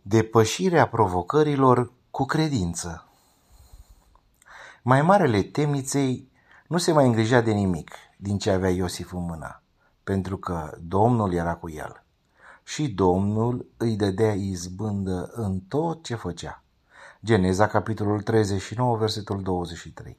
Depășirea provocărilor cu credință. Mai marele temniței nu se mai îngrijea de nimic din ce avea Iosif în mână, pentru că Domnul era cu el și Domnul îi dădea izbândă în tot ce făcea. Geneza, capitolul 39, versetul 23.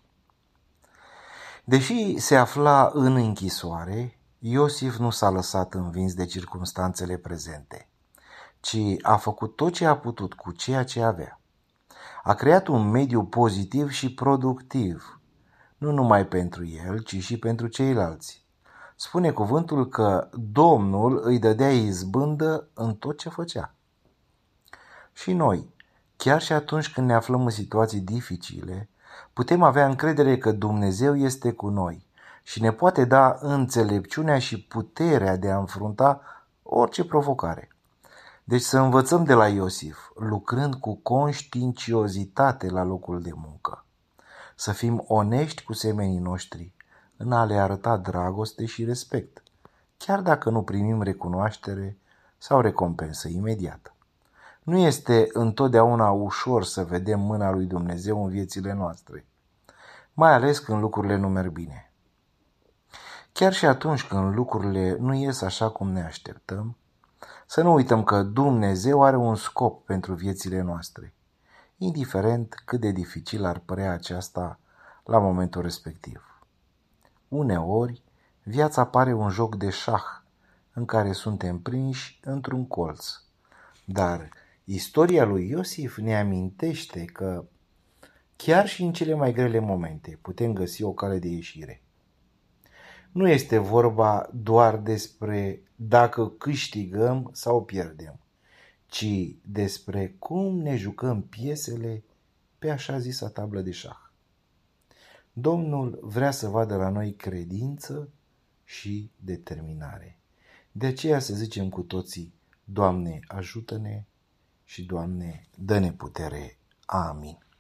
Deși se afla în închisoare, Iosif nu s-a lăsat învins de circumstanțele prezente, ci a făcut tot ce a putut cu ceea ce avea. A creat un mediu pozitiv și productiv, nu numai pentru el, ci și pentru ceilalți. Spune cuvântul că Domnul îi dădea izbândă în tot ce făcea. Și noi, chiar și atunci când ne aflăm în situații dificile, putem avea încredere că Dumnezeu este cu noi și ne poate da înțelepciunea și puterea de a înfrunta orice provocare. Deci să învățăm de la Iosif, lucrând cu conștiinciozitate la locul de muncă. Să fim onești cu semenii noștri în a le arăta dragoste și respect, chiar dacă nu primim recunoaștere sau recompensă imediată. Nu este întotdeauna ușor să vedem mâna lui Dumnezeu în viețile noastre, mai ales când lucrurile nu merg bine. Chiar și atunci când lucrurile nu ies așa cum ne așteptăm, să nu uităm că Dumnezeu are un scop pentru viețile noastre, indiferent cât de dificil ar părea aceasta la momentul respectiv. Uneori, viața pare un joc de șah în care suntem prinși într-un colț, dar istoria lui Iosif ne amintește că chiar și în cele mai grele momente putem găsi o cale de ieșire. Nu este vorba doar despre dacă câștigăm sau pierdem, ci despre cum ne jucăm piesele pe așa zisa tablă de șah. Domnul vrea să vadă la noi credință și determinare. De aceea să zicem cu toții, Doamne, ajută-ne și Doamne, dă-ne putere. Amin.